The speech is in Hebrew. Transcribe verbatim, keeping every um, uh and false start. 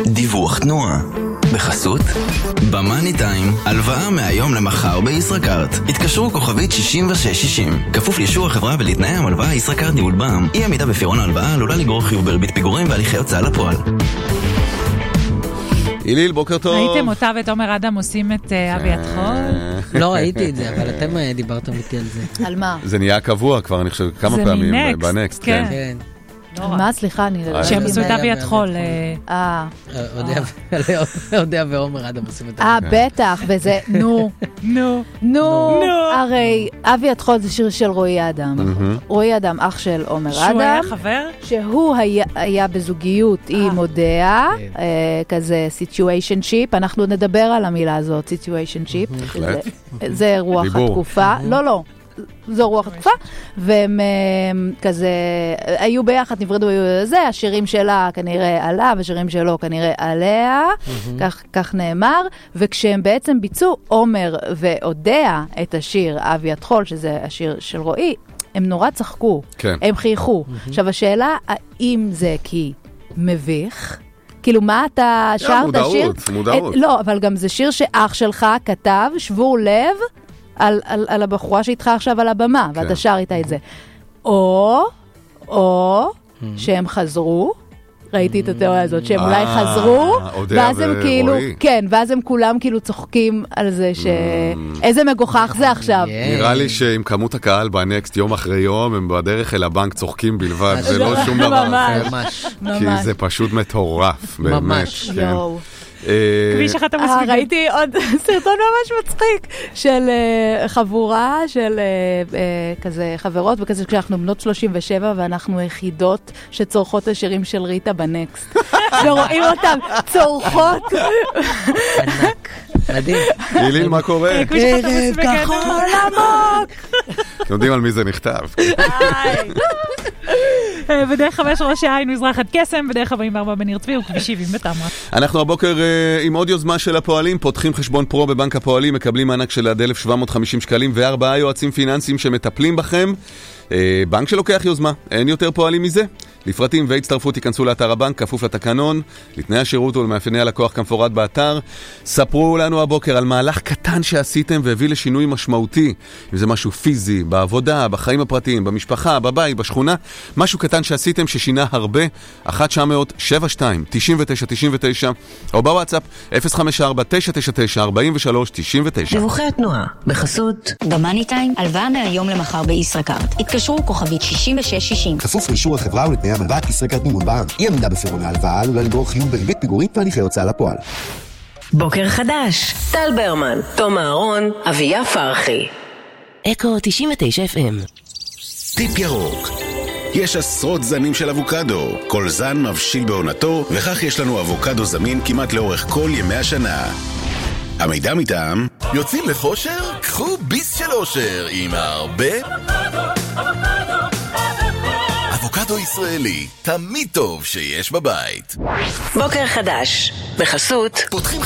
דיווח תנועה בחסות במאני טיים, הלוואה מהיום למחר בישראכרט. התקשרו כוכבית שישים ושש שישים. כפוף לאישור החברה ולתנאי המלוואה. ישראכרט ניהול בע"מ. אי עמידה בפירעון ההלוואה עלולה לגרור חיוב בריבית פיגורים והליכי הוצאה לפועל. איליל, בוקר טוב. ראיתם אותה ואת עומר אדם עושים את אבי התחול? לא ראיתי את זה, אבל אתם דיברתם איתי על זה. על מה? זה נהיה קבוע כבר, אני חושב, כמה פעמים בנקסט. כן. על מה? סליחה, אני... שהם עשו את אבי התחול. אה. אודיה ועומר אדם עושים את זה. אה, בטח, וזה, נו. נו. נו. הרי אבי התחול זה שיר של רועי אדם. רועי אדם, אח של עומר אדם. שהוא היה חבר? שהוא היה בזוגיות עם אודיה, כזה situationship. אנחנו נדבר על המילה הזאת, situationship. זה רוח התקופה. לא, לא. זו רוח התקופה, והם כזה, היו ביחד, נפרדו זה, השירים שלה כנראה עלה, והשירים שלו כנראה עליה, כך, כך נאמר, וכשהם בעצם ביצעו עומר ואודיה את השיר אבי התחול, שזה השיר של רועי, הם נורא צחקו, כן. הם חייכו. עכשיו השאלה, האם זה כי מביך? כאילו מה אתה שרת השיר? מודעות, מודעות. לא, אבל גם זה שיר שאח שלך כתב, שבור לב, על, על, על הבחורה שאיתך עכשיו על הבמה, כן. ואתה שר איתה את זה. או, או, mm-hmm. שהם חזרו, ראיתי את התיאוריה הזאת, שהם אולי חזרו, ואז הם כאילו, כן, ואז הם כולם כאילו צוחקים על זה ש... איזה מגוחך זה עכשיו. נראה לי שעם כמות הקהל בנקסט יום אחרי יום, הם בדרך אל הבנק צוחקים בלבד, זה לא שום דבר. ממש. כי זה פשוט מטורף, באמת. ממש, יואו. כביש אחת המסביבים. ראיתי עוד סרטון ממש מצחיק של חבורה של כזה חברות, וכזה כשאנחנו בנות שלושים ושבע ואנחנו יחידות שצורכות השירים של ריטה בנקסט. ורואים אותם צורכות. ענק. מדהים. איליל, מה קורה? ערב כחול עמוק. יודעים על מי זה נכתב. בדרך חמש ראש העין מזרח עד קסם, בדרך ארבעים וארבע בניר צבי וכביש שבעים בתמרה. אנחנו הבוקר עם עוד יוזמה של הפועלים, פותחים חשבון פרו בבנק הפועלים, מקבלים מענק של עד אלף שבע מאות וחמישים שקלים וארבעה יועצים פיננסיים שמטפלים בכם. בנק שלוקח יוזמה, אין יותר פועלים מזה. לפרטים והצטרפות ייכנסו לאתר הבנק, כפוף לתקנון, לתנאי השירות ולמאפייני הלקוח כמפורט באתר. ספרו לנו הבוקר על מהלך קטן שעשיתם והביא לשינוי משמעותי. אם זה משהו פיזי, בעבודה, בחיים הפרטיים, במשפחה, בבית, בשכונה, משהו קטן שעשיתם ששינה הרבה. אחת תשע אפס אפס שבע שתיים תשעים ותשע תשעים ותשע או בוואטסאפ אפס חמש ארבע תשע תשע תשע ארבעים ושלוש תשעים ותשע. דיווחי התנועה בחסות במאני טיים, הלוואה מהיום למחר בישראכרט. התקשרו כוכבית שישים ושש שישים. כפוף לאישור החברה ולתנאי המלוואה. ישראכרט ניהול בע"מ. אי עמידה בפירעון ההלוואה עלולה לגרור חיוב בריבית פיגורים והליכי הוצאה לפועל. בוקר חדש. טל ברמן, תום אהרון, אביה פרחי. אקו תשעים ותשע אף אם. טיפ ירוק. יש עשרות זנים של אבוקדו. כל זן מבשיל בעונתו, וכך יש לנו אבוקדו זמין כמעט לאורך כל ימי השנה. המידע מטעם, יוצאים לחושר? קחו ביס של אושר עם הרבה אבוקדו ישראלי, תמיד טוב שיש בבית. בוקר חדש בחסות פותחים